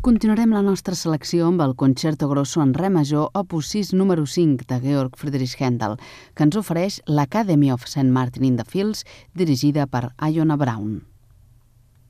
Continuarem la nostra selecció amb el Concerto Grosso en re major opus 6 número 5 de Georg Friedrich Händel, que ens ofereix l'Academy of St. Martin in the Fields, dirigida per Iona Braun.